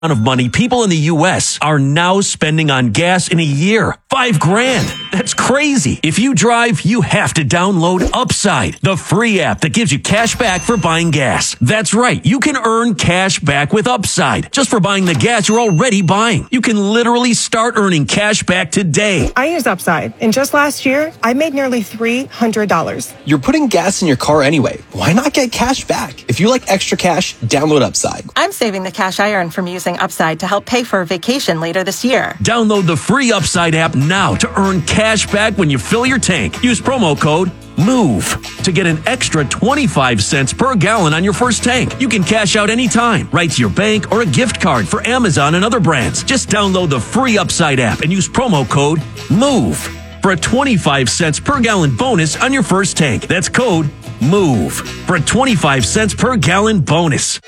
of money people in the U.S. are now spending on gas in a year. $5,000. That's crazy. If you drive, you have to download Upside, the free app that gives you cash back for buying gas. That's right. You can earn cash back with Upside just for buying the gas you're already buying. You can literally start earning cash back today. I use Upside, and just last year, I made nearly $300. You're putting gas in your car anyway. Why not get cash back? If you like extra cash, download Upside. I'm saving the cash I earn from using Upside to help pay for a vacation later this year. Download the free Upside app now to earn cash back when you fill your tank. Use promo code MOVE to get an extra 25 cents per gallon on your first tank. You can cash out anytime, right to your bank or a gift card for Amazon and other brands. Just download the free Upside app and use promo code MOVE for a 25 cents per gallon bonus on your first tank. That's code MOVE for a 25 cents per gallon bonus.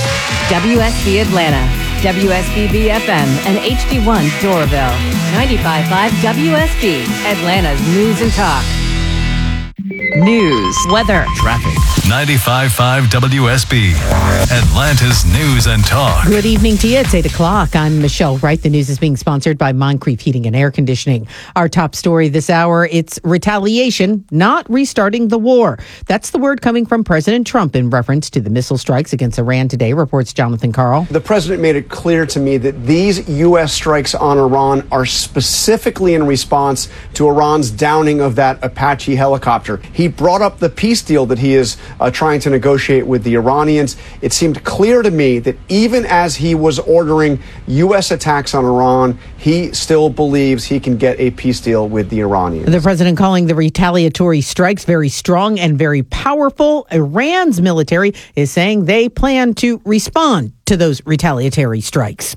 WSB Atlanta, WSBB FM, and HD1 Doraville. 95.5 WSB, Atlanta's News and Talk. News, weather, traffic. 95.5 WSB, Atlanta's News and Talk. Good evening to you. It's 8 o'clock. I'm Michelle Wright. The news is being sponsored by Moncrief Heating and Air Conditioning. Our top story this hour, it's retaliation, not restarting the war. That's the word coming from President Trump in reference to the missile strikes against Iran today, reports Jonathan Karl. The president made it clear to me that these U.S. strikes on Iran are specifically in response to Iran's downing of that Apache helicopter. He brought up the peace deal that he is trying to negotiate with the Iranians. It seemed clear to me that even as he was ordering U.S. attacks on Iran, he still believes he can get a peace deal with the Iranians. The president calling the retaliatory strikes very strong and very powerful. Iran's military is saying they plan to respond to those retaliatory strikes.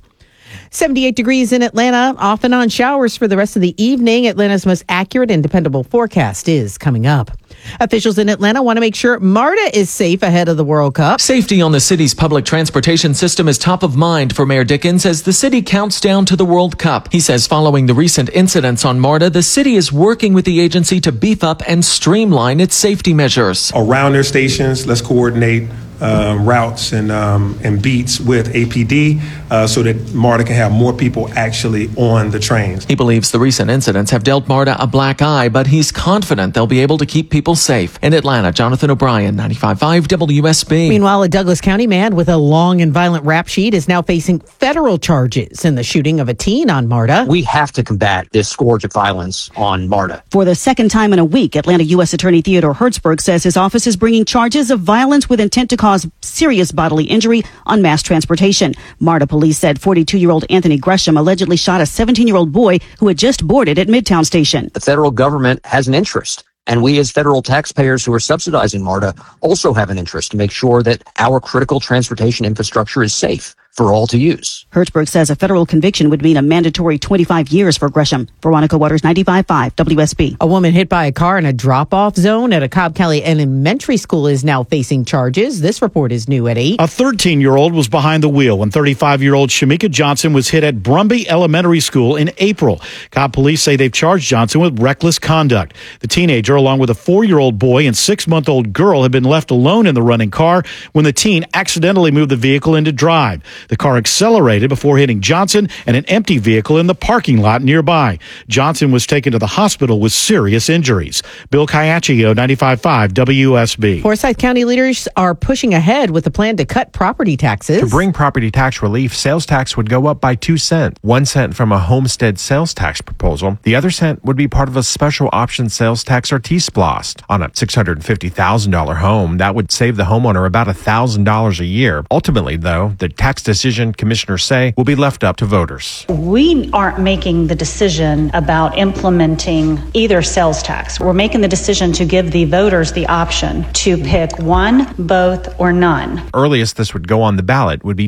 78 degrees in Atlanta, off and on showers for the rest of the evening. Atlanta's most accurate and dependable forecast is coming up. Officials in Atlanta want to make sure MARTA is safe ahead of the World Cup. Safety on the city's public transportation system is top of mind for Mayor Dickens as the city counts down to the World Cup. He says following the recent incidents on MARTA, the city is working with the agency to beef up and streamline its safety measures. Around their stations, let's coordinate routes and beats with APD so that MARTA can have more people actually on the trains. He believes the recent incidents have dealt MARTA a black eye, but he's confident they'll be able to keep people safe. In Atlanta, Jonathan O'Brien, 95.5 WSB. Meanwhile, a Douglas County man with a long and violent rap sheet is now facing federal charges in the shooting of a teen on MARTA. We have to combat this scourge of violence on MARTA. For the second time in a week, Atlanta U.S. Attorney Theodore Hertzberg says his office is bringing charges of violence with intent to cause serious bodily injury on mass transportation. MARTA police said 42-year-old Anthony Gresham allegedly shot a 17-year-old boy who had just boarded at Midtown Station. The federal government has an interest, and we as federal taxpayers who are subsidizing MARTA also have an interest to make sure that our critical transportation infrastructure is safe for all to use. Hertzberg says a federal conviction would mean a mandatory 25 years for Gresham. Veronica Waters, 95.5 WSB. A woman hit by a car in a drop-off zone at a Cobb County elementary school is now facing charges. This report is new at 8. A 13-year-old was behind the wheel when 35-year-old Shamika Johnson was hit at Brumby Elementary School in April. Cobb police say they've charged Johnson with reckless conduct. The teenager, along with a 4-year-old boy and 6-month-old girl, had been left alone in the running car when the teen accidentally moved the vehicle into drive. The car accelerated before hitting Johnson and an empty vehicle in the parking lot nearby. Johnson was taken to the hospital with serious injuries. Bill Caiaccio, 95.5 WSB. Forsyth County leaders are pushing ahead with a plan to cut property taxes. To bring property tax relief, sales tax would go up by 2 cents. 1 cent from a homestead sales tax proposal. The other cent would be part of a special option sales tax or T-SPLOST. On a $650,000 home, that would save the homeowner about $1,000 a year. Ultimately, though, the tax decision, commissioners say, will be left up to voters. We aren't making the decision about implementing either sales tax. We're making the decision to give the voters the option to pick one, both, or none. Earliest this would go on the ballot would be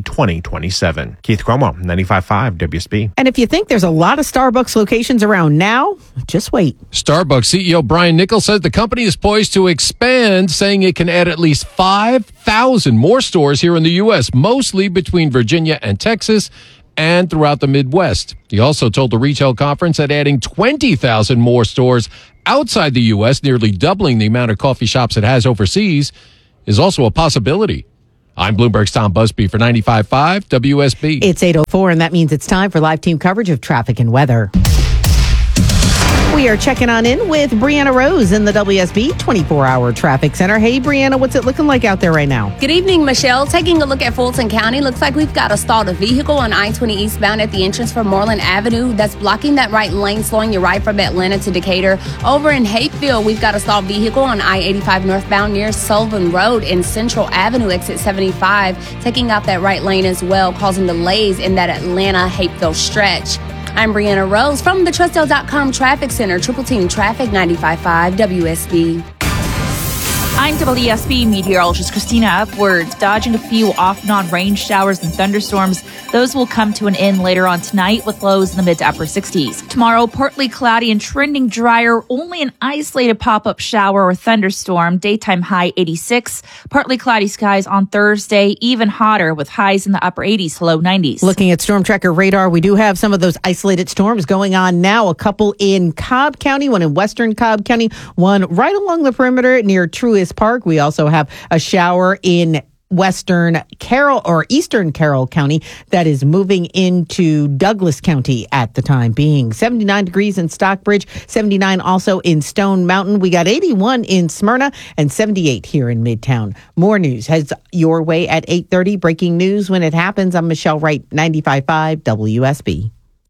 2027. Keith Cuomo, 95.5 WSB. And if you think there's a lot of Starbucks locations around now, just wait. Starbucks CEO Brian Nichols says the company is poised to expand, saying it can add at least 5,000 more stores here in the U.S., mostly between Virginia and Texas and throughout the Midwest. He also told the retail conference that adding 20,000 more stores outside the U.S., nearly doubling the amount of coffee shops it has overseas, is also a possibility. I'm Bloomberg's Tom Busby for 95.5 WSB. It's 8:04, and that means it's time for live team coverage of traffic and weather. We are checking on in with Brianna Rose in the WSB 24-hour traffic center. Hey, Brianna, what's it looking like out there right now? Good evening, Michelle. Taking a look at Fulton County, looks like we've got a stalled vehicle on I-20 eastbound at the entrance for Moreland Avenue. That's blocking that right lane, slowing you right from Atlanta to Decatur. Over in Hayfield, we've got a stalled vehicle on I-85 northbound near Sullivan Road in Central Avenue, exit 75, taking out that right lane as well, causing delays in that Atlanta-Hayfield stretch. I'm Brianna Rose from the Trustdale.com Traffic Center, Triple Team Traffic 95.5 WSB. I'm WSB meteorologist Christina Upwards. Dodging a few off and on rain showers and thunderstorms. Those will come to an end later on tonight with lows in the mid to upper 60s. Tomorrow, partly cloudy and trending drier. Only an isolated pop-up shower or thunderstorm. Daytime high 86. Partly cloudy skies on Thursday. Even hotter with highs in the upper 80s to low 90s. Looking at Storm Tracker radar, we do have some of those isolated storms going on now. A couple in Cobb County, one in western Cobb County, one right along the perimeter near Truist Park. We also have a shower in eastern Carroll County that is moving into Douglas County at the time being. 79 degrees in Stockbridge, 79 also in Stone Mountain. We got 81 in Smyrna and 78 here in Midtown. More news heads your way at 8:30. Breaking news when it happens. I'm Michelle Wright, 95.5 WSB.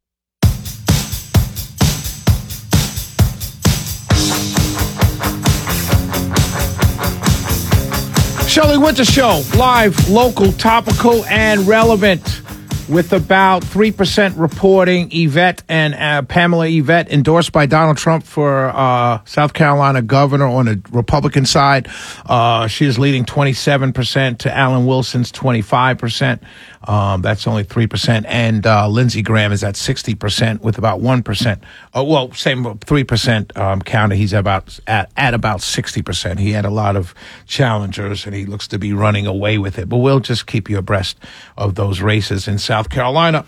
Shelley Winter Show, live, local, topical, and relevant, with about 3% reporting Yvette and Pamela Yvette endorsed by Donald Trump for South Carolina governor on the Republican side. She is leading 27% to Alan Wilson's 25%. That's only 3%. And Lindsey Graham is at 60% with about 1%. Same 3% counter. He's at about 60%. He had a lot of challengers, and he looks to be running away with it. But we'll just keep you abreast of those races in South Carolina.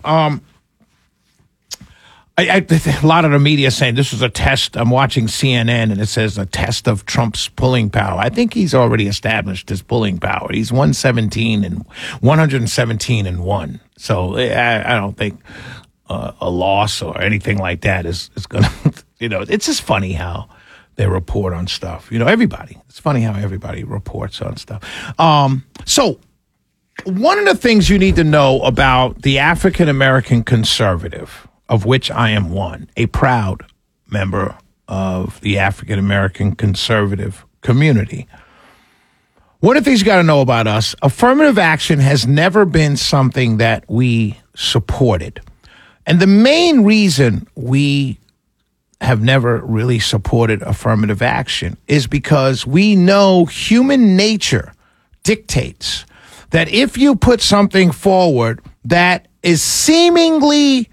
A lot of the media saying this was a test. I'm watching CNN, and it says a test of Trump's pulling power. I think he's already established his pulling power. He's 117 and 117-1. So I don't think a loss or anything like that is going to, it's just funny how they report on stuff. It's funny how everybody reports on stuff. So one of the things you need to know about the African American conservative, of which I am one, a proud member of the African American conservative community. One of the things you got to know about us, affirmative action has never been something that we supported. And the main reason we have never really supported affirmative action is because we know human nature dictates that if you put something forward that is seemingly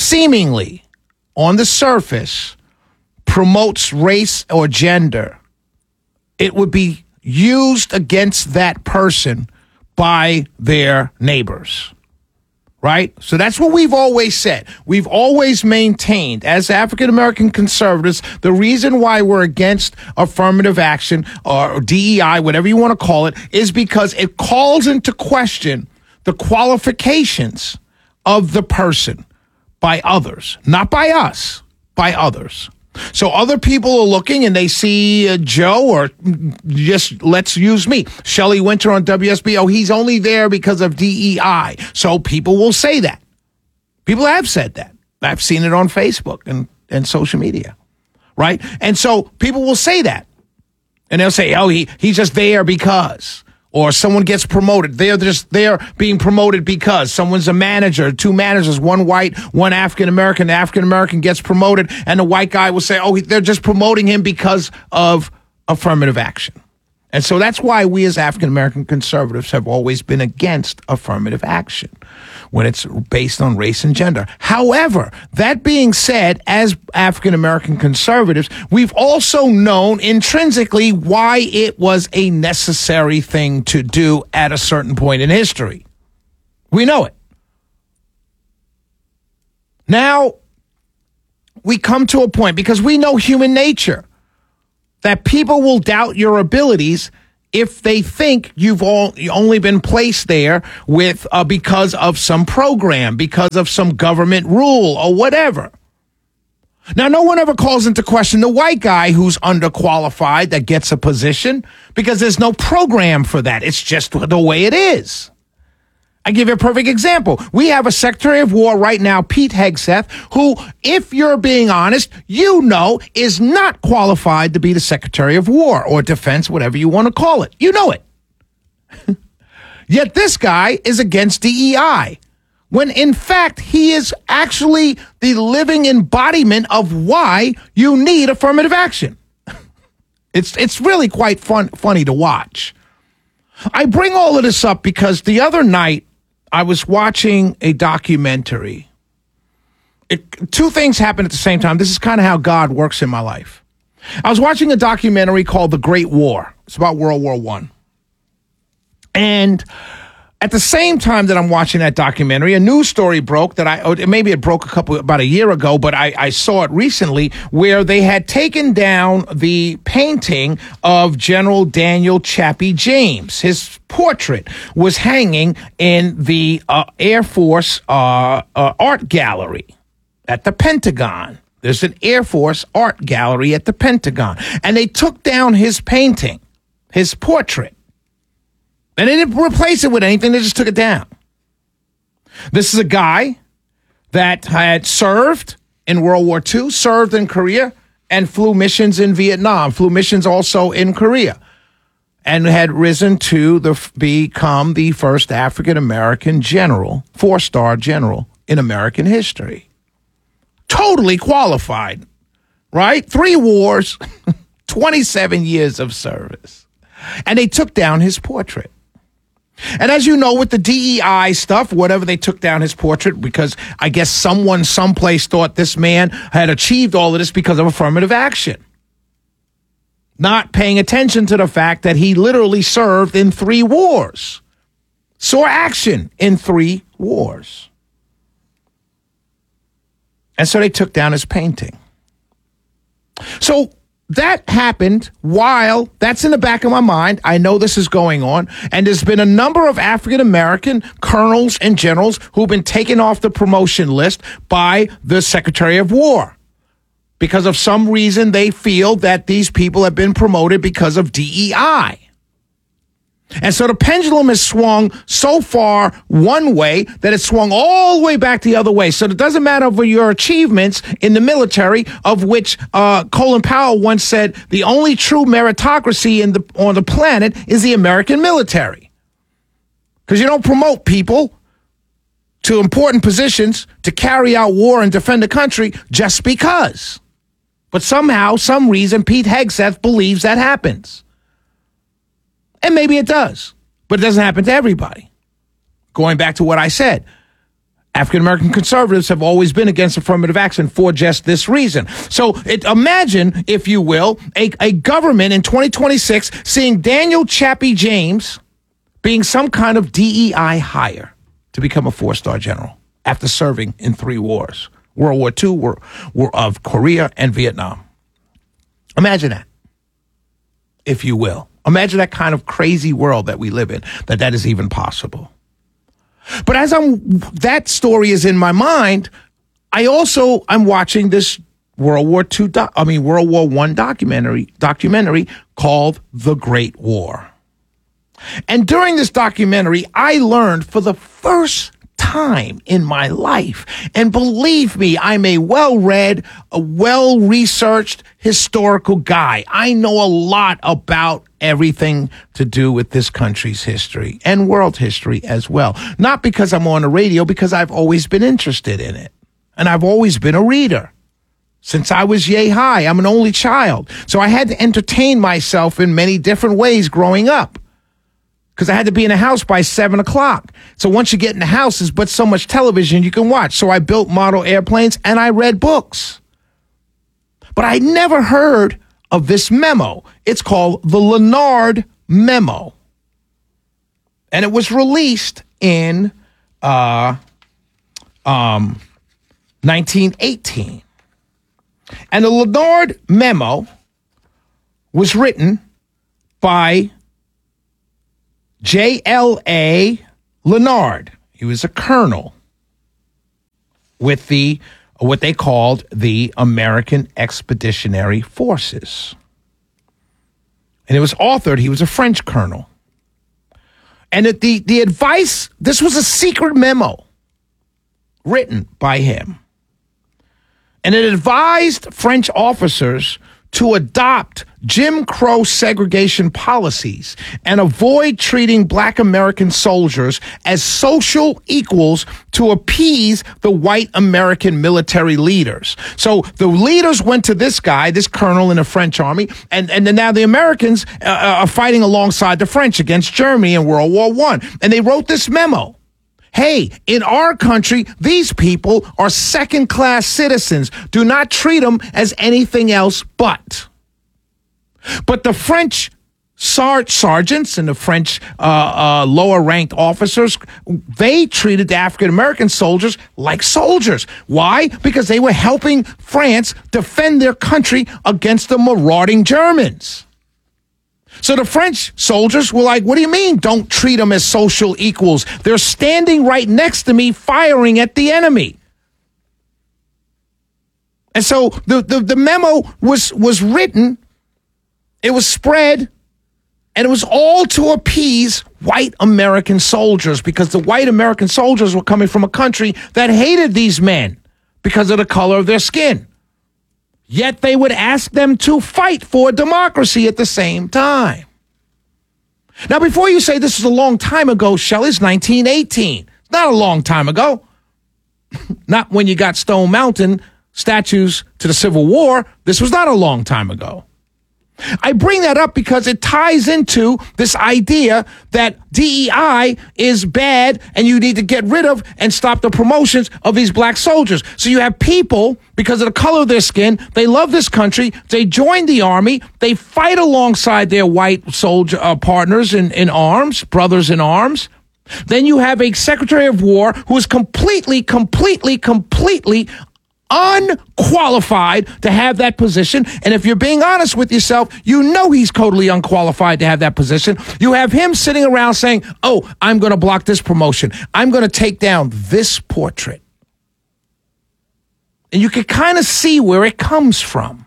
on the surface promotes race or gender, it would be used against that person by their neighbors. Right? So that's what we've always said. We've always maintained, as African American conservatives, the reason why we're against affirmative action or DEI, whatever you want to call it, is because it calls into question the qualifications of the person by others, not by us, by others. So other people are looking and they see Joe, or just let's use me, Shelley Winter on WSB. Oh, he's only there because of DEI. So people will say that. People have said that. I've seen it on Facebook and social media, right? And so people will say that. And they'll say, oh, he's just there because. Or someone gets promoted. They're being promoted because someone's a manager, two managers, one white, one African-American. The African-American gets promoted, and the white guy will say, oh, they're just promoting him because of affirmative action. And so that's why we as African-American conservatives have always been against affirmative action when it's based on race and gender. However, that being said, as African-American conservatives, we've also known intrinsically why it was a necessary thing to do at a certain point in history. We know it. Now, we come to a point, because we know human nature, that people will doubt your abilities if they think you've only been placed there with because of some program, because of some government rule or whatever. Now, no one ever calls into question the white guy who's underqualified that gets a position because there's no program for that. It's just the way it is. I give you a perfect example. We have a Secretary of War right now, Pete Hegseth, who, if you're being honest, you know is not qualified to be the Secretary of War or Defense, whatever you want to call it. You know it. Yet this guy is against DEI, when in fact he is actually the living embodiment of why you need affirmative action. It's really quite funny to watch. I bring all of this up because the other night I was watching a documentary. Two things happened at the same time. This is kind of how God works in my life. I was watching a documentary called The Great War. It's about World War I. And at the same time that I'm watching that documentary, a news story broke that maybe it broke about a year ago, but I saw it recently, where they had taken down the painting of General Daniel Chappie James. His portrait was hanging in the Air Force art gallery at the Pentagon. There's an Air Force art gallery at the Pentagon. And they took down his painting, his portrait. And they didn't replace it with anything. They just took it down. This is a guy that had served in World War II, served in Korea, and flew missions in Vietnam, flew missions also in Korea, and had risen to become the first African-American general, 4-star general in American history. Totally qualified, right? 3 wars, 27 years of service. And they took down his portrait. And as you know, with the DEI stuff, whatever, they took down his portrait because I guess someone someplace thought this man had achieved all of this because of affirmative action. Not paying attention to the fact that he literally served in 3 wars. Saw action in 3 wars. And so they took down his painting. So that happened while that's in the back of my mind. I know this is going on. And there's been a number of African-American colonels and generals who've been taken off the promotion list by the Secretary of War. Because of some reason, they feel that these people have been promoted because of DEI. And so the pendulum has swung so far one way that it swung all the way back the other way. So it doesn't matter over your achievements in the military, of which Colin Powell once said the only true meritocracy on the planet is the American military. Because you don't promote people to important positions to carry out war and defend the country just because. But somehow, some reason, Pete Hegseth believes that happens. And maybe it does, but it doesn't happen to everybody. Going back to what I said, African-American conservatives have always been against affirmative action for just this reason. So imagine, if you will, a government in 2026 seeing Daniel Chappie James being some kind of DEI hire to become a 4-star general after serving in 3 wars, World War II, War of Korea, and Vietnam. Imagine that, if you will. Imagine that kind of crazy world that we live in, that is even possible. But as that story is in my mind, I'm watching this World War I documentary called The Great War. And during this documentary, I learned for the first time in my life, and believe me, I'm a well-read, a well-researched historical guy. I know a lot about everything to do with this country's history and world history as well. Not because I'm on the radio, because I've always been interested in it. And I've always been a reader. Since I was yay high, I'm an only child. So I had to entertain myself in many different ways growing up. Because I had to be in the house by 7 o'clock. So once you get in the house, there's but so much television you can watch. So I built model airplanes and I read books. But I never heard of this memo. It's called the Leonard Memo. And it was released in 1918. And the Leonard Memo was written by J.L.A. Leonard. He was a colonel with what they called the American Expeditionary Forces. And it was authored, he was a French colonel. And the advice, this was a secret memo written by him. And it advised French officers to adopt Jim Crow segregation policies and avoid treating black American soldiers as social equals to appease the white American military leaders. So the leaders went to this guy, this colonel in the French army, and then now the Americans are fighting alongside the French against Germany in World War I. And they wrote this memo. Hey, in our country, these people are second-class citizens. Do not treat them as anything else but. But the French sergeants and the French lower-ranked officers, they treated the African-American soldiers like soldiers. Why? Because they were helping France defend their country against the marauding Germans. So the French soldiers were like, what do you mean don't treat them as social equals? They're standing right next to me firing at the enemy. And so the memo was written, it was spread, and it was all to appease white American soldiers because the white American soldiers were coming from a country that hated these men because of the color of their skin. Yet they would ask them to fight for democracy at the same time. Now, before you say this is a long time ago, Shelley, it's 1918. It's not a long time ago. Not when you got Stone Mountain statues to the Civil War. This was not a long time ago. I bring that up because it ties into this idea that DEI is bad and you need to get rid of and stop the promotions of these black soldiers. So you have people, because of the color of their skin, they love this country, they join the army, they fight alongside their white soldier partners in arms, brothers in arms. Then you have a Secretary of War who is completely unqualified to have that position. And if you're being honest with yourself, you know he's totally unqualified to have that position. You have him sitting around saying, oh, I'm going to block this promotion. I'm going to take down this portrait. And you can kind of see where it comes from.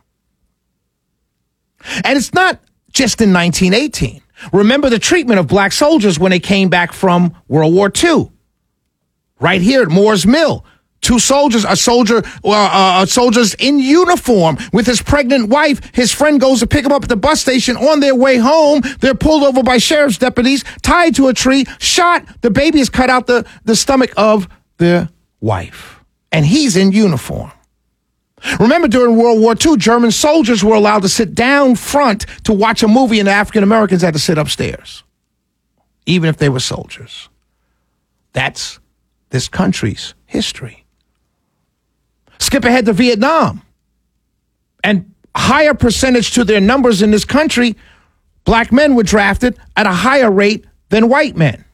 And it's not just in 1918. Remember the treatment of black soldiers when they came back from World War II. Right here at Moore's Mill. Two soldiers, soldiers in uniform with his pregnant wife. His friend goes to pick him up at the bus station. On their way home, they're pulled over by sheriff's deputies, tied to a tree, shot. The baby is cut out the stomach of their wife. And he's in uniform. Remember, during World War II, German soldiers were allowed to sit down front to watch a movie, and the African Americans had to sit upstairs, even if they were soldiers. That's this country's history. Skip ahead to Vietnam. And higher percentage to their numbers in this country, black men were drafted at a higher rate than white men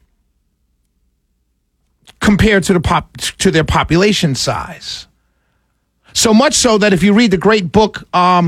compared to their population size. So much so that if you read the great book,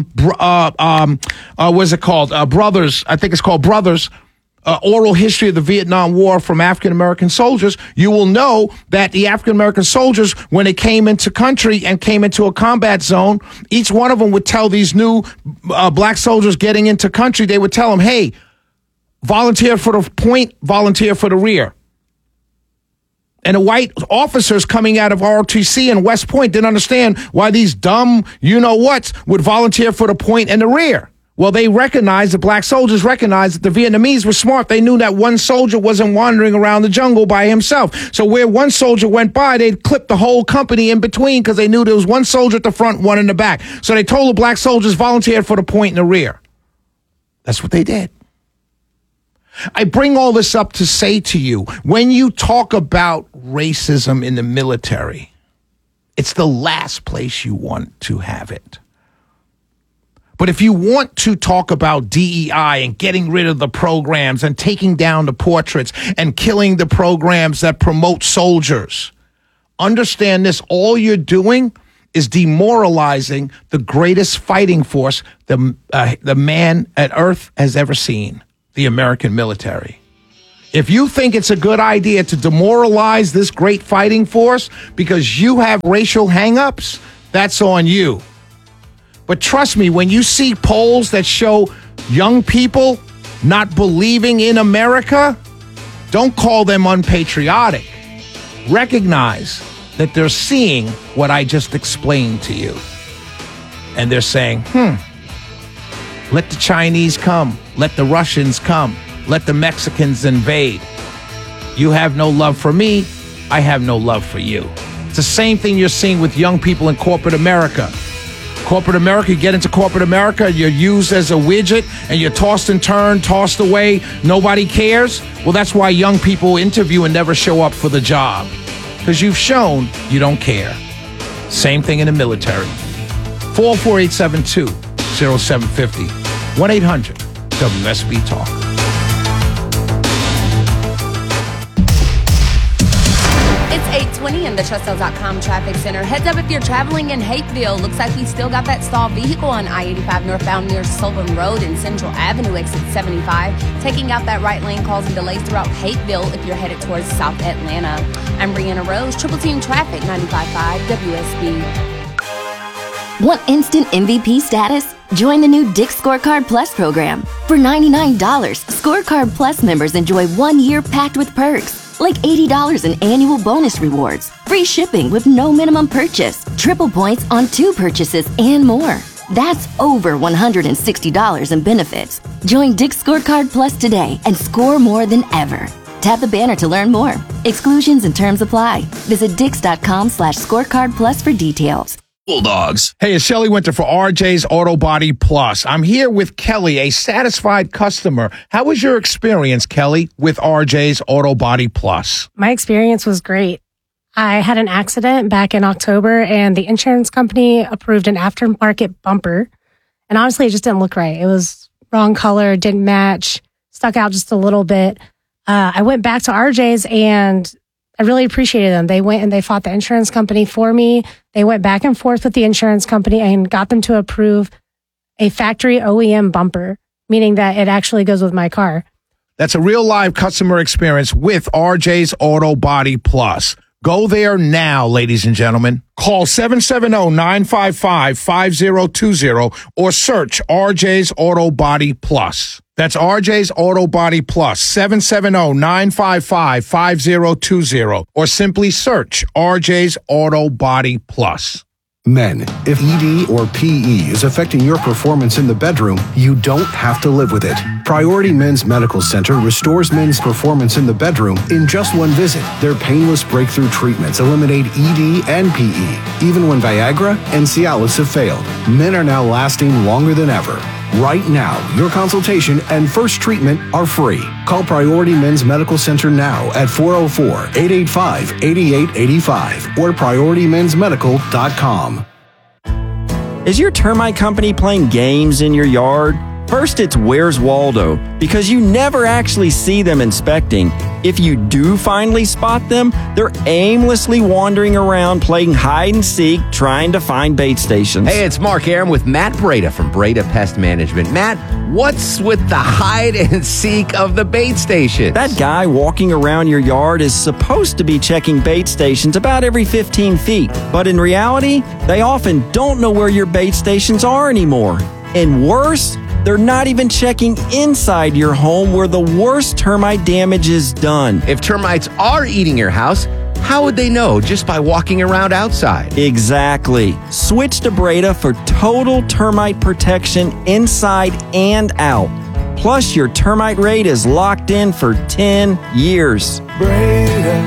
what's it called? Brothers, I think it's called Brothers, Oral History of the Vietnam War from African-American Soldiers, you will know that the African-American soldiers, when they came into country and came into a combat zone, each one of them would tell these new black soldiers getting into country, they would tell them, hey, volunteer for the point, volunteer for the rear. And the white officers coming out of ROTC and West Point didn't understand why these dumb you-know-whats would volunteer for the point and the rear. Well, they recognized, the black soldiers recognized that the Vietnamese were smart. They knew that one soldier wasn't wandering around the jungle by himself. So where one soldier went by, they'd clip the whole company in between because they knew there was one soldier at the front, one in the back. So they told the black soldiers volunteer for the point in the rear. That's what they did. I bring all this up to say to you, when you talk about racism in the military, it's the last place you want to have it. But if you want to talk about DEI and getting rid of the programs and taking down the portraits and killing the programs that promote soldiers, understand this, all you're doing is demoralizing the greatest fighting force the man at Earth has ever seen, the American military. If you think it's a good idea to demoralize this great fighting force because you have racial hang-ups, that's on you. But trust me, when you see polls that show young people not believing in America, don't call them unpatriotic. Recognize that they're seeing what I just explained to you. And they're saying, let the Chinese come. Let the Russians come. Let the Mexicans invade. You have no love for me. I have no love for you. It's the same thing you're seeing with young people in corporate America. Corporate America, you get into corporate America, you're used as a widget, and you're tossed and turned, tossed away. Nobody cares. Well, that's why young people interview and never show up for the job. Because you've shown you don't care. Same thing in the military. 44872-0750. 1-800-WSB-TALK. It's 8:20 in the TrustSales.com traffic center. Heads up if you're traveling in Hapeville. Looks like we still got that stalled vehicle on I-85 northbound near Sylvan Road and Central Avenue, exit 75. Taking out that right lane, causing delays throughout Hapeville if you're headed towards South Atlanta. I'm Brianna Rose, Triple Team Traffic, 95.5 WSB. Want instant MVP status? Join the new Dick's Scorecard Plus program. For $99, Scorecard Plus members enjoy 1 year packed with perks, like $80 in annual bonus rewards, free shipping with no minimum purchase, triple points on 2 purchases, and more. That's over $160 in benefits. Join Dick's Scorecard Plus today and score more than ever. Tap the banner to learn more. Exclusions and terms apply. Visit Dix.com/scorecard plus for details. Bulldogs. Hey, it's Shelley Winter for RJ's Auto Body Plus. I'm here with Kelly, a satisfied customer. How was your experience, Kelly, with RJ's Auto Body Plus? My experience was great. I had an accident back in October, and the insurance company approved an aftermarket bumper. And honestly, it just didn't look right. It was wrong color, didn't match, stuck out just a little bit. I went back to RJ's, and I really appreciated them. They went and they fought the insurance company for me. They went back and forth with the insurance company and got them to approve a factory OEM bumper, meaning that it actually goes with my car. That's a real live customer experience with RJ's Auto Body Plus. Go there now, ladies and gentlemen. Call 770-955-5020 or search RJ's Auto Body Plus. That's RJ's Auto Body Plus, 770-955-5020, or simply search RJ's Auto Body Plus. Men, if ED or PE is affecting your performance in the bedroom, you don't have to live with it. Priority Men's Medical Center restores men's performance in the bedroom in just one visit. Their painless breakthrough treatments eliminate ED and PE, even when Viagra and Cialis have failed. Men are now lasting longer than ever. Right now, your consultation and first treatment are free. Call Priority Men's Medical Center now at 404-885-8885 or PriorityMen'sMedical.com. Is your termite company playing games in your yard? First, it's Where's Waldo, because you never actually see them inspecting. If you do finally spot them, they're aimlessly wandering around playing hide and seek, trying to find bait stations. Hey, it's Mark Aram with Matt Breda from Breda Pest Management. Matt, what's with the hide and seek of the bait stations? That guy walking around your yard is supposed to be checking bait stations about every 15 feet. But in reality, they often don't know where your bait stations are anymore. And worse, they're not even checking inside your home where the worst termite damage is done. If termites are eating your house, how would they know just by walking around outside? Exactly. Switch to Breda for total termite protection inside and out. Plus, your termite rate is locked in for 10 years. Breda,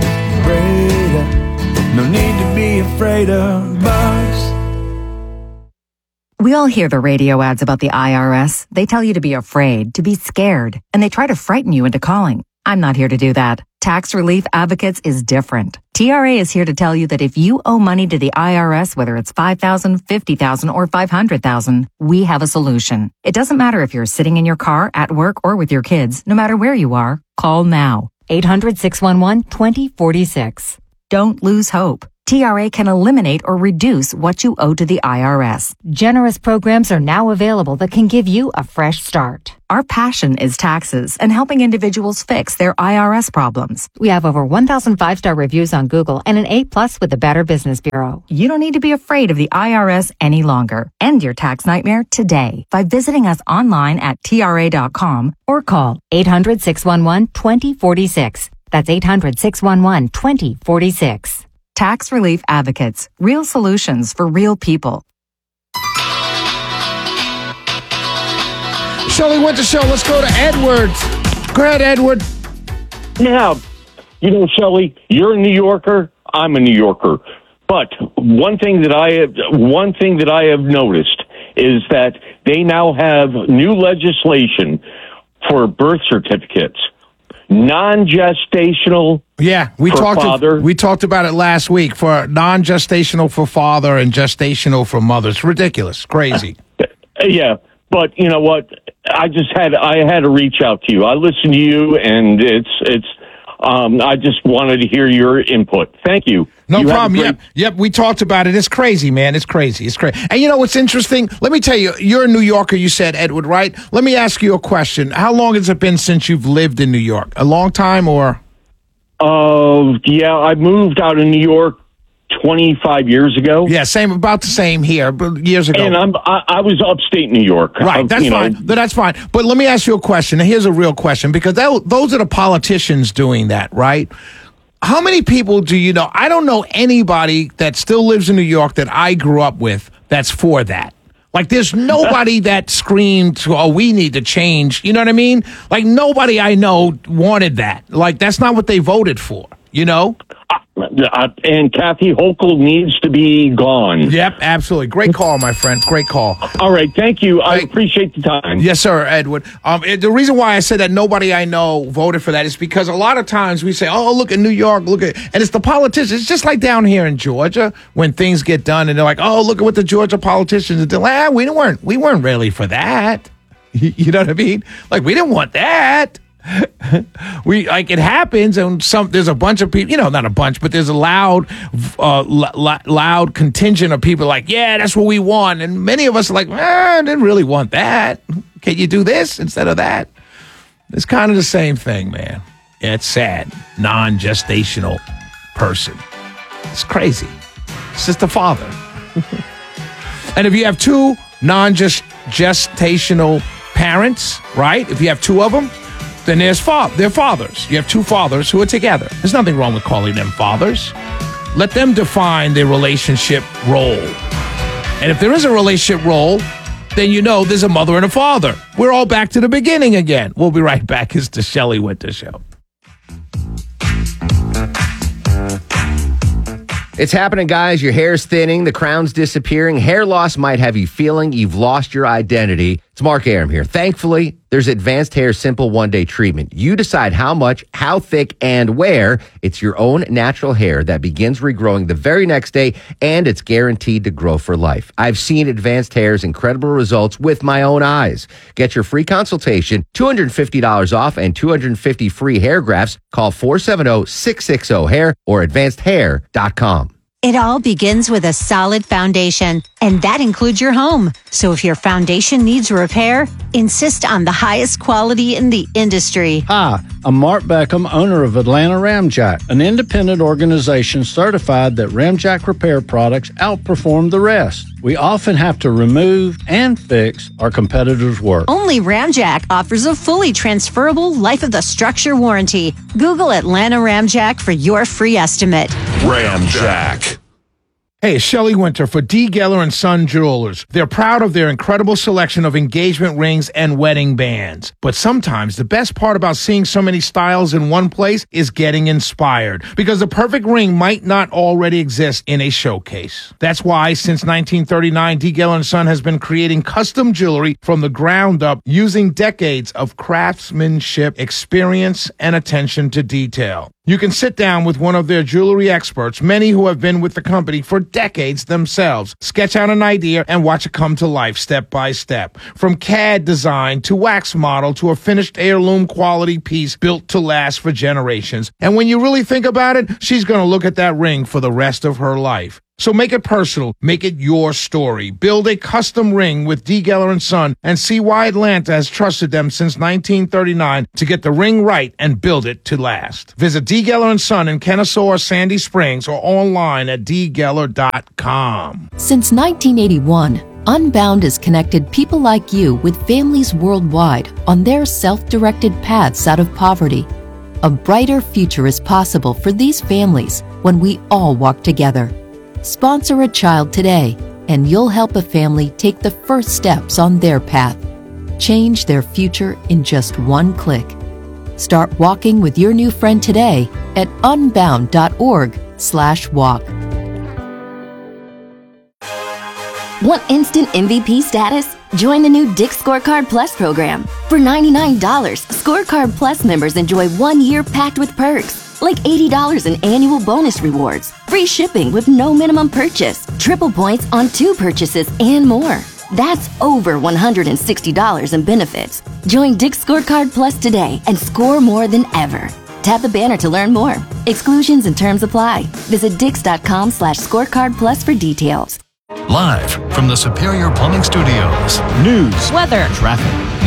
no need to be afraid of bugs. We all hear the radio ads about the IRS. They tell you to be afraid, to be scared, and they try to frighten you into calling. I'm not here to do that. Tax Relief Advocates is different. TRA is here to tell you that if you owe money to the IRS, whether it's $5,000, $50,000, or $500,000, we have a solution. It doesn't matter if you're sitting in your car, at work, or with your kids. No matter where you are, call now. 800-611-2046. Don't lose hope. TRA can eliminate or reduce what you owe to the IRS. Generous programs are now available that can give you a fresh start. Our passion is taxes and helping individuals fix their IRS problems. We have over 1,000 5-star reviews on Google and an A+ with the Better Business Bureau. You don't need to be afraid of the IRS any longer. End your tax nightmare today by visiting us online at TRA.com or call 800-611-2046. That's 800-611-2046. Tax Relief Advocates. Real solutions for real people. Shelley Winter Show. Let's go to Edward. Go ahead, Edward. Yeah. You know, Shelley, you're a New Yorker. I'm a New Yorker. But one thing that I have noticed is that they now have new legislation for birth certificates. Non-gestational. Yeah, we talked about it last week for non-gestational for father and gestational for mother. It's ridiculous, crazy. Yeah, but you know what? I had to reach out to you. I listen to you, and I just wanted to hear your input. Thank you. No problem. Yep. We talked about it. It's crazy, man. It's crazy. And you know what's interesting? Let me tell you, you're a New Yorker, you said, Edward, right? Let me ask you a question. How long has it been since you've lived in New York? A long time or? Yeah, I moved out of New York 25 years ago. Yeah, about the same here, but years ago. And I was upstate New York. Right, that's fine. That's fine. But let me ask you a question. Here's a real question, because those are the politicians doing that, right? How many people do you know? I don't know anybody that still lives in New York that I grew up with that's for that. Like, there's nobody that screamed, oh, we need to change. You know what I mean? Like, nobody I know wanted that. Like, that's not what they voted for, you know? And Kathy Hochul needs to be gone. Yep, absolutely. Great call, my friend. Great call. All right, thank you. I appreciate the time. Yes, sir, Edward. The reason why I said that nobody I know voted for that is because a lot of times we say, oh, look at New York, and it's the politicians. It's just like down here in Georgia when things get done and they're like, oh, look at what the Georgia politicians are doing. We weren't really for that. You know what I mean? Like, we didn't want that. It happens, and there's a bunch of people, not a bunch, but there's a loud contingent of people like, yeah, that's what we want, and many of us are like, I didn't really want that. Can you do this instead of that? It's kind of the same thing, man. Yeah, it's sad. Non-gestational person. It's crazy. It's just a father. And if you have two non-gestational parents, right? If you have two of them, then they're fathers. You have two fathers who are together. There's nothing wrong with calling them fathers. Let them define their relationship role. And if there is a relationship role, then there's a mother and a father. We're all back to the beginning again. We'll be right back. It's the Shelley Winter Show. It's happening, guys. Your hair's thinning, the crown's disappearing. Hair loss might have you feeling you've lost your identity. It's Mark Arum here. Thankfully, there's Advanced Hair Simple One-Day Treatment. You decide how much, how thick, and where. It's your own natural hair that begins regrowing the very next day, and it's guaranteed to grow for life. I've seen Advanced Hair's incredible results with my own eyes. Get your free consultation, $250 off, and 250 free hair grafts. Call 470-660-HAIR or advancedhair.com. It all begins with a solid foundation, and that includes your home. So if your foundation needs repair, insist on the highest quality in the industry. Hi, I'm Mark Beckham, owner of Atlanta Ramjack, an independent organization certified that Ramjack repair products outperform the rest. We often have to remove and fix our competitors' work. Only Ramjack offers a fully transferable life of the structure warranty. Google Atlanta Ramjack for your free estimate. Ramjack. Hey, it's Shelley Winter for D. Geller & Son Jewelers. They're proud of their incredible selection of engagement rings and wedding bands. But sometimes the best part about seeing so many styles in one place is getting inspired, because the perfect ring might not already exist in a showcase. That's why since 1939, D. Geller & Son has been creating custom jewelry from the ground up using decades of craftsmanship, experience, and attention to detail. You can sit down with one of their jewelry experts, many who have been with the company for decades themselves, sketch out an idea and watch it come to life step by step. From CAD design to wax model to a finished heirloom quality piece built to last for generations. And when you really think about it, she's going to look at that ring for the rest of her life. So make it personal. Make it your story. Build a custom ring with D. Geller & Son and see why Atlanta has trusted them since 1939 to get the ring right and build it to last. Visit D. Geller & Son in Kennesaw or Sandy Springs or online at dgeller.com. Since 1981, Unbound has connected people like you with families worldwide on their self-directed paths out of poverty. A brighter future is possible for these families when we all walk together. Sponsor a child today, and you'll help a family take the first steps on their path. Change their future in just one click. Start walking with your new friend today at unbound.org/walk. Want instant MVP status? Join the new Dick's Scorecard Plus program. For $99, Scorecard Plus members enjoy 1 year packed with perks, like $80 in annual bonus rewards, free shipping with no minimum purchase, triple points on 2 purchases, and more. That's over $160 in benefits. Join Dick's Scorecard Plus today and score more than ever. Tap the banner to learn more. Exclusions and terms apply. Visit dix.com/scorecard plus for details. Live from the Superior Plumbing Studios. News, weather, traffic.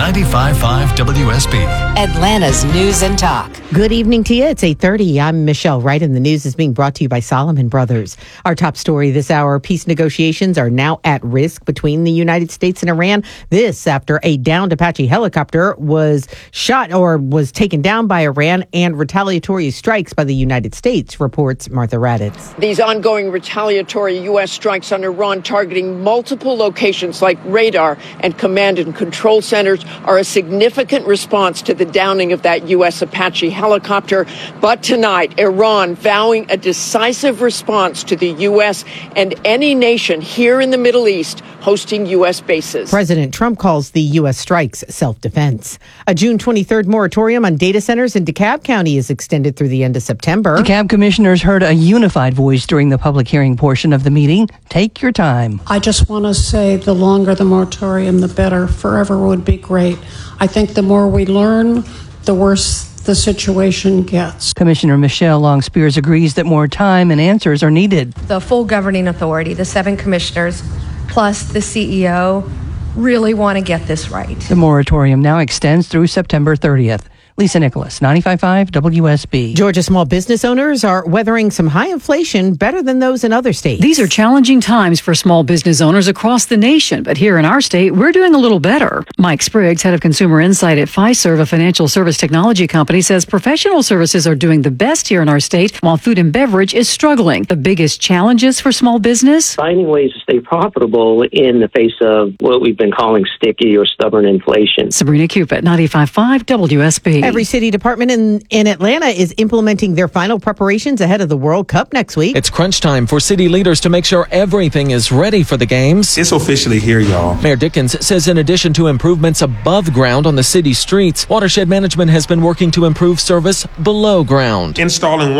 95.5 WSB. Atlanta's News and Talk. Good evening to you. It's 8:30. I'm Michelle Wright, and the news is being brought to you by Solomon Brothers. Our top story this hour, peace negotiations are now at risk between the United States and Iran. This after a downed Apache helicopter was shot or was taken down by Iran and retaliatory strikes by the United States, reports Martha Raditz. These ongoing retaliatory U.S. strikes on Iran targeting multiple locations like radar and command and control centers are a significant response to the downing of that U.S. Apache helicopter. But tonight, Iran vowing a decisive response to the U.S. and any nation here in the Middle East hosting U.S. bases. President Trump calls the U.S. strikes self-defense. A June 23rd moratorium on data centers in DeKalb County is extended through the end of September. DeKalb commissioners heard a unified voice during the public hearing portion of the meeting. Take your time. I just want to say the longer the moratorium, the better. Forever would be great. I think the more we learn, the worse the situation gets. Commissioner Michelle Long Spears agrees that more time and answers are needed. The full governing authority, the 7 commissioners, plus the CEO, really want to get this right. The moratorium now extends through September 30th. Lisa Nicholas, 95.5 WSB. Georgia small business owners are weathering some high inflation better than those in other states. These are challenging times for small business owners across the nation, but here in our state, we're doing a little better. Mike Spriggs, head of consumer insight at Fiserv, a financial service technology company, says professional services are doing the best here in our state, while food and beverage is struggling. The biggest challenges for small business? Finding ways to stay profitable in the face of what we've been calling sticky or stubborn inflation. Sabrina Cupid, 95.5 WSB. Every city department in Atlanta is implementing their final preparations ahead of the World Cup next week. It's crunch time for city leaders to make sure everything is ready for the games. It's officially here, y'all. Mayor Dickens says in addition to improvements above ground on the city streets, Watershed Management has been working to improve service below ground. Installing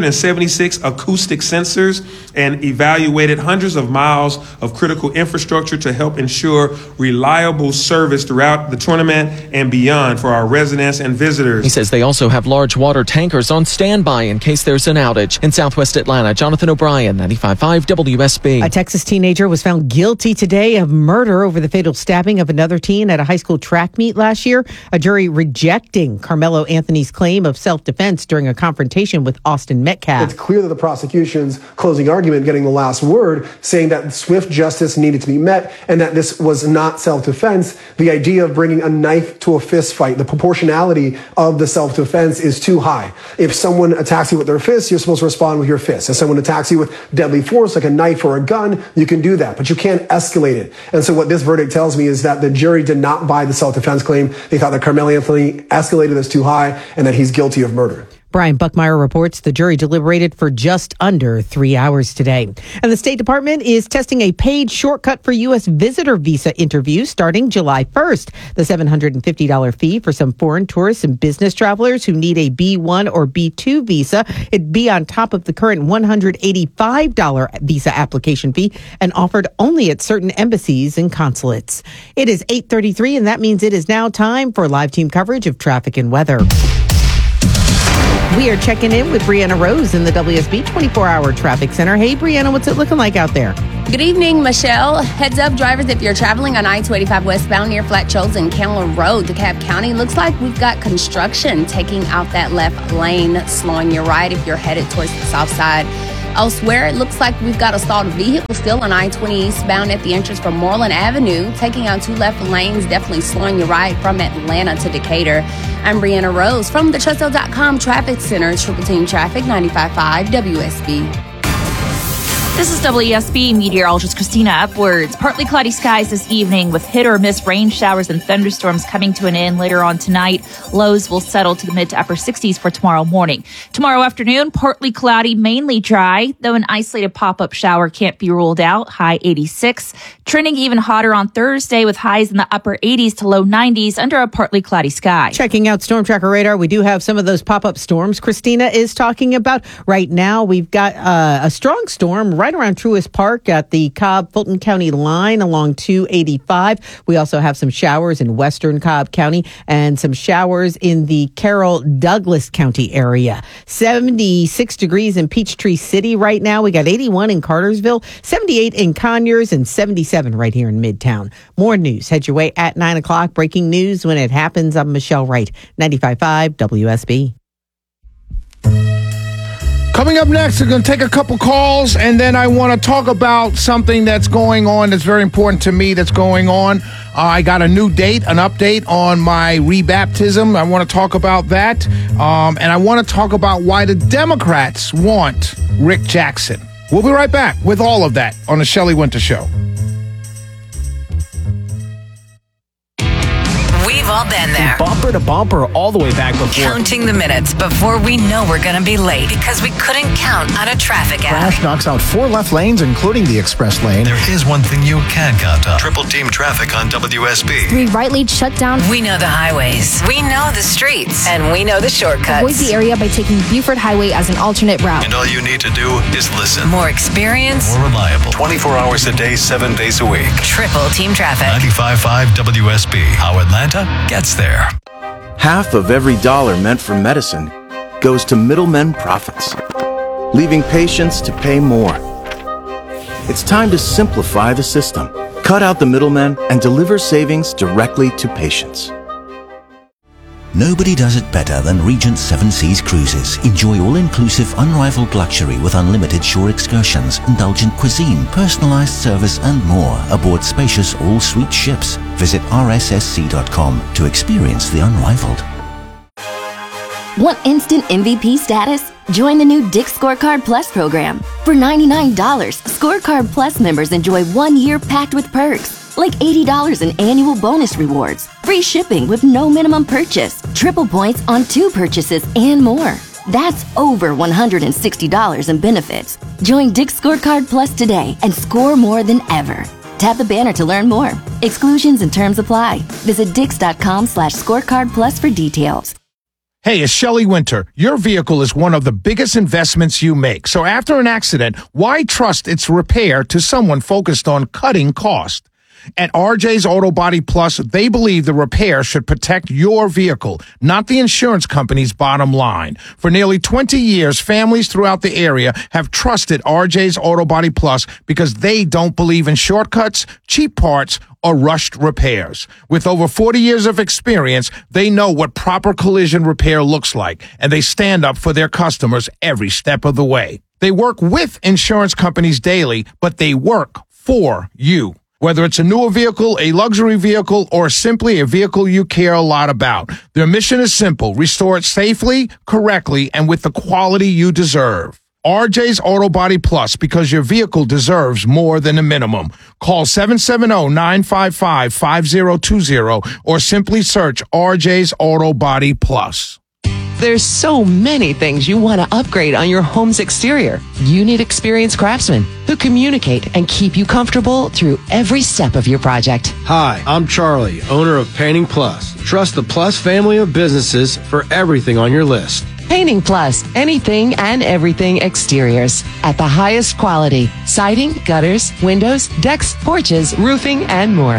176 acoustic sensors and evaluated hundreds of miles of critical infrastructure to help ensure reliable service throughout the tournament and beyond for our residents and visitors. He says they also have large water tankers on standby in case there's an outage. In Southwest Atlanta, Jonathan O'Brien, 95.5 WSB. A Texas teenager was found guilty today of murder over the fatal stabbing of another teen at a high school track meet last year. A jury rejecting Carmelo Anthony's claim of self-defense during a confrontation with Austin Metcalf. It's clear that the prosecution's closing argument getting the last word, saying that swift justice needed to be met and that this was not self-defense. The idea of bringing a knife to a fist fight, the proportionality of the self-defense is too high. If someone attacks you with their fist, you're supposed to respond with your fist. If someone attacks you with deadly force, like a knife or a gun, you can do that, but you can't escalate it. And so what this verdict tells me is that the jury did not buy the self-defense claim. They thought that Carmelo Anthony escalated this too high and that he's guilty of murder. Brian Buckmeyer reports the jury deliberated for just under 3 hours today. And the State Department is testing a paid shortcut for U.S. visitor visa interviews starting July 1st. The $750 fee for some foreign tourists and business travelers who need a B1 or B2 visa. It'd be on top of the current $185 visa application fee and offered only at certain embassies and consulates. It is 8:33, and that means it is now time for live team coverage of traffic and weather. We are checking in with Brianna Rose in the WSB 24-hour traffic center. Hey, Brianna, what's it looking like out there? Good evening, Michelle. Heads up, drivers, if you're traveling on I-285 westbound near Flat Shoals and Candler Road, DeKalb County, looks like we've got construction taking out that left lane, slowing your right if you're headed towards the south side. Elsewhere, it looks like we've got a stalled vehicle still on I-20 eastbound at the entrance from Moreland Avenue, taking out two left lanes, definitely slowing your right from Atlanta to Decatur. I'm Brianna Rose from the TrustL.com Traffic Center, Triple Team Traffic 95.5 WSB. This is WSB meteorologist Christina Upwards. Partly cloudy skies this evening with hit or miss rain showers and thunderstorms coming to an end later on tonight. Lows will settle to the mid to upper 60s for tomorrow morning. Tomorrow afternoon, partly cloudy, mainly dry, though an isolated pop-up shower can't be ruled out. High 86. Trending even hotter on Thursday with highs in the upper 80s to low 90s under a partly cloudy sky. Checking out Storm Tracker radar, we do have some of those pop-up storms Christina is talking about. Right now, we've got a strong storm right around Truist Park at the Cobb-Fulton County line along 285. We also have some showers in western Cobb County and some showers in the Carroll-Douglas County area. 76 degrees in Peachtree City right now. We got 81 in Cartersville, 78 in Conyers, and 77 right here in Midtown. More news. Head your way at 9 o'clock. Breaking news when it happens. I'm Michelle Wright, 95.5 WSB. Coming up next, we're going to take a couple calls, and then I want to talk about something that's going on that's very important to me that's going on. I got a new date, an update on my rebaptism. I want to talk about that. And I want to talk about why the Democrats want Rick Jackson. We'll be right back with all of that on the Shelley Winter Show. We've all been there. Bumper to bumper all the way back before. Counting the minutes before we know we're going to be late because we couldn't count on a traffic crash app. knocks out 4 left lanes, including the express lane. There is one thing you can count on. Triple team traffic on WSB. 3 right lanes shut down. We know the highways. We know the streets. And we know the shortcuts. Avoid the area by taking Buford Highway as an alternate route. And all you need to do is listen. More experience. More reliable. 24 hours a day, 7 days a week. Triple team traffic. 95.5 WSB. How Atlanta gets there. Half of every dollar meant for medicine goes to middlemen profits, leaving patients to pay more. It's time to simplify the system, cut out the middlemen, and deliver savings directly to patients. Nobody does it better than Regent Seven Seas Cruises. Enjoy all-inclusive, unrivaled luxury with unlimited shore excursions, indulgent cuisine, personalized service, and more aboard spacious all-suite ships. Visit rssc.com to experience the unrivaled. Want instant MVP status? Join the new Dick's Scorecard Plus program. For $99, Scorecard Plus members enjoy 1 year packed with perks. Like $80 in annual bonus rewards, free shipping with no minimum purchase, triple points on 2 purchases, and more. That's over $160 in benefits. Join Dick's Scorecard Plus today and score more than ever. Tap the banner to learn more. Exclusions and terms apply. Visit Dix.com/scorecard plus for details. Hey, it's Shelley Winter. Your vehicle is one of the biggest investments you make. So after an accident, why trust its repair to someone focused on cutting cost? At RJ's Auto Body Plus, they believe the repair should protect your vehicle, not the insurance company's bottom line. For nearly 20 years, families throughout the area have trusted RJ's Auto Body Plus because they don't believe in shortcuts, cheap parts, or rushed repairs. With over 40 years of experience, they know what proper collision repair looks like, and they stand up for their customers every step of the way. They work with insurance companies daily, but they work for you. Whether it's a newer vehicle, a luxury vehicle, or simply a vehicle you care a lot about, their mission is simple: restore it safely, correctly, and with the quality you deserve. RJ's Auto Body Plus, because your vehicle deserves more than a minimum. Call 770-955-5020 or simply search RJ's Auto Body Plus. There's so many things you want to upgrade on your home's exterior. You need experienced craftsmen who communicate and keep you comfortable through every step of your project. Hi, I'm Charlie, owner of Painting Plus. Trust the Plus family of businesses for everything on your list. Painting Plus, anything and everything exteriors at the highest quality. Siding, gutters, windows, decks, porches, roofing, and more.